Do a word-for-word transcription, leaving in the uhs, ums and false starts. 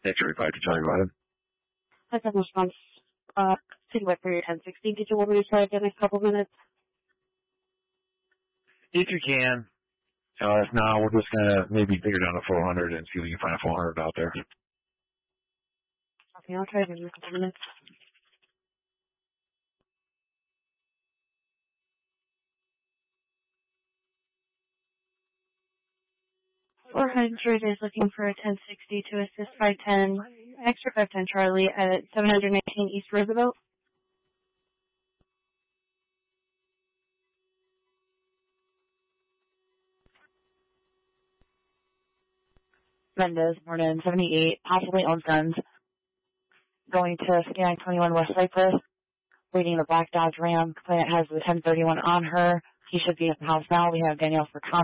X-ray five to Charlie, go ahead. That's a response. Uh, to wait for your ten sixty. Did you want me to try it in the next couple minutes? If you can. Uh, if not, we're just going to maybe figure down to four hundred and see if we can find a four hundred out there. Okay, I'll try it in a couple minutes. four hundred is looking for a ten sixty to assist five ten, extra five ten Charlie at seven nineteen East Roosevelt. Mendez, Morton, seventy-eight, possibly owns guns. Going to scan twenty-one West Cypress, waiting the black Dodge Ram. Complainant has the ten thirty-one on her. He should be at the house now. We have Danielle for comment.